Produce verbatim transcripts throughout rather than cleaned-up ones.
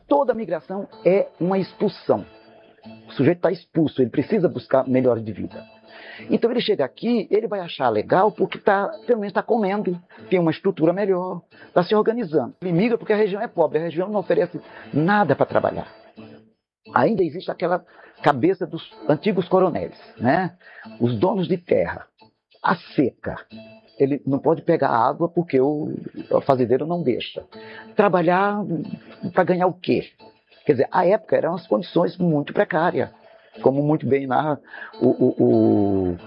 toda migração é uma expulsão. O sujeito está expulso, ele precisa buscar melhores de vida. Então ele chega aqui, ele vai achar legal porque tá, pelo menos está comendo, tem uma estrutura melhor, está se organizando. Ele migra porque a região é pobre, a região não oferece nada para trabalhar. Ainda existe aquela cabeça dos antigos coronéis, né? Os donos de terra, a seca. Ele não pode pegar água porque o, o fazendeiro não deixa. Trabalhar para ganhar o quê? Quer dizer, a época eram as condições muito precárias, como muito bem narra o, o, o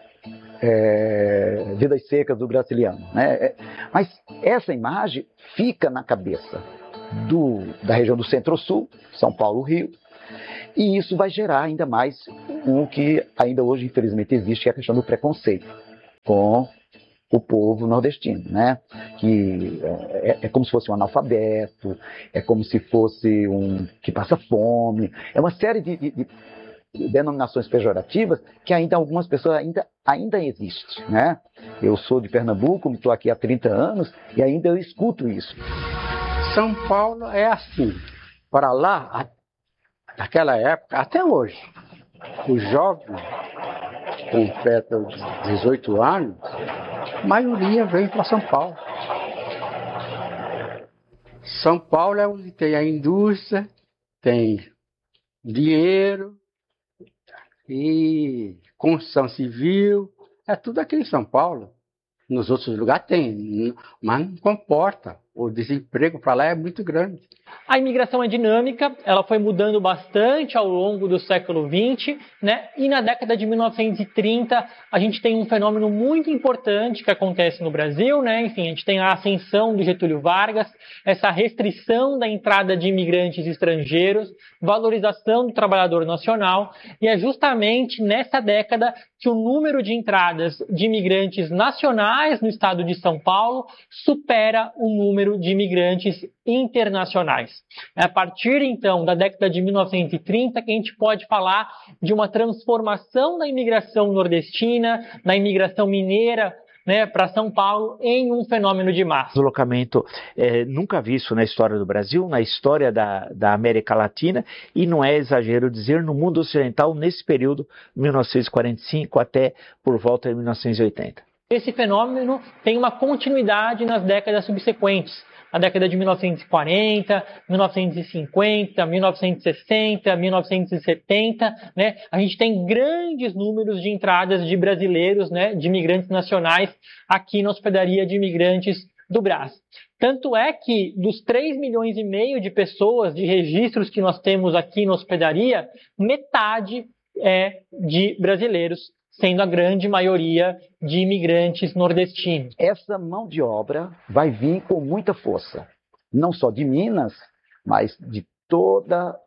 é, Vidas Secas do Graciliano, né? Mas essa imagem fica na cabeça do, da região do Centro-Sul, São Paulo, Rio, e isso vai gerar ainda mais o que ainda hoje, infelizmente, existe, que é a questão do preconceito com o povo nordestino, né? Que é, é como se fosse um analfabeto, é como se fosse um que passa fome, é uma série de, de, de denominações pejorativas que ainda algumas pessoas ainda, ainda existem, né? Eu sou de Pernambuco, estou aqui há trinta anos e ainda eu escuto isso. São Paulo é assim, para lá, naquela época, até hoje, os jovens completam dezoito anos, a maioria vem para São Paulo. São Paulo é onde tem a indústria, tem dinheiro e construção civil, é tudo aqui em São Paulo. Nos outros lugares tem, mas não comporta. O desemprego para lá é muito grande. A imigração é dinâmica, ela foi mudando bastante ao longo do século vinte, né? E na década de mil novecentos e trinta a gente tem um fenômeno muito importante que acontece no Brasil, né? Enfim, a gente tem a ascensão do Getúlio Vargas, essa restrição da entrada de imigrantes estrangeiros, valorização do trabalhador nacional, e é justamente nessa década que o número de entradas de imigrantes nacionais no estado de São Paulo supera o número de imigrantes internacionais. É a partir, então, da década de mil novecentos e trinta que a gente pode falar de uma transformação da imigração nordestina, da imigração mineira, né, para São Paulo, em um fenômeno de massa. Deslocamento é, nunca visto na história do Brasil, na história da, da América Latina, e não é exagero dizer no mundo ocidental, nesse período, mil novecentos e quarenta e cinco até por volta de mil novecentos e oitenta. Esse fenômeno tem uma continuidade nas décadas subsequentes. Na década de mil novecentos e quarenta, mil novecentos e cinquenta, mil novecentos e sessenta, mil novecentos e setenta, né? A gente tem grandes números de entradas de brasileiros, né, de imigrantes nacionais aqui na hospedaria de imigrantes do Brás. Tanto é que dos três milhões e meio de pessoas, de registros que nós temos aqui na hospedaria, metade é de brasileiros, sendo a grande maioria de imigrantes nordestinos. Essa mão de obra vai vir com muita força, não só de Minas, mas de toda